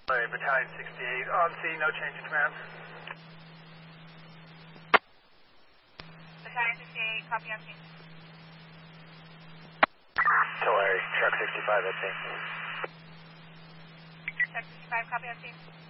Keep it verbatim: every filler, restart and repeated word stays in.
Battalion sixty-eight, on scene, no change in command. Battalion sixty-eight, copy on scene. Tulare, truck sixty-five at scene. Truck sixty-five, copy on scene.